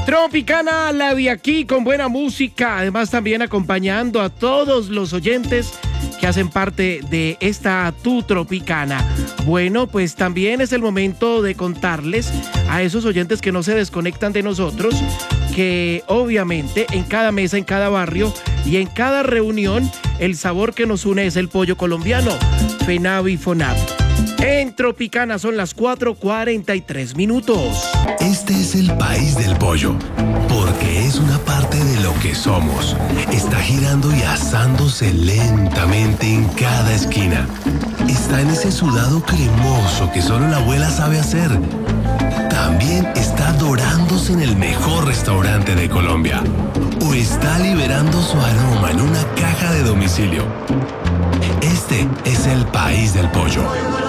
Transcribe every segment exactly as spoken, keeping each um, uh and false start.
Tropicana, la de aquí con buena música, además también acompañando a todos los oyentes que hacen parte de esta Tu Tropicana. Bueno, pues también es el momento de contarles a esos oyentes que no se desconectan de nosotros que obviamente en cada mesa, en cada barrio y en cada reunión el sabor que nos une es el pollo colombiano, FENAV y FONAV. En Tropicana son las cuatro cuarenta y tres minutos. Este es el país del pollo, porque es una parte de lo que somos. Está girando y asándose lentamente en cada esquina. Está en ese sudado cremoso que solo la abuela sabe hacer. También está dorándose en el mejor restaurante de Colombia. O está liberando su aroma en una caja de domicilio. Este es el país del pollo.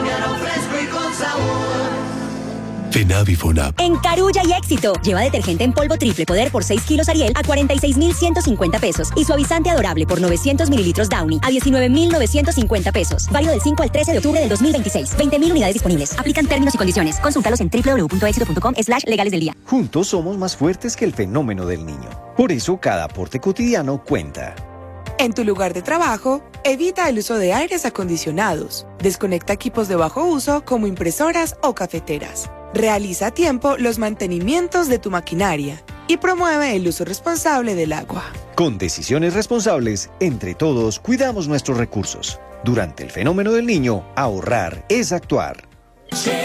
FENAV y FONAV. En Carulla y Éxito, lleva detergente en polvo triple poder por seis kilos Ariel a cuarenta y seis mil ciento cincuenta pesos y suavizante adorable por novecientos mililitros Downy a diecinueve mil novecientos cincuenta pesos. Válido del cinco al trece de octubre del dos mil veintiséis. veinte mil unidades disponibles. Aplican términos y condiciones. Consúltalos en doble u doble u doble u punto éxito punto com slash legales del día. Juntos somos más fuertes que el fenómeno del niño. Por eso cada aporte cotidiano cuenta. En tu lugar de trabajo, evita el uso de aires acondicionados. Desconecta equipos de bajo uso como impresoras o cafeteras. Realiza a tiempo los mantenimientos de tu maquinaria y promueve el uso responsable del agua. Con decisiones responsables, entre todos cuidamos nuestros recursos. Durante el fenómeno del niño, ahorrar es actuar.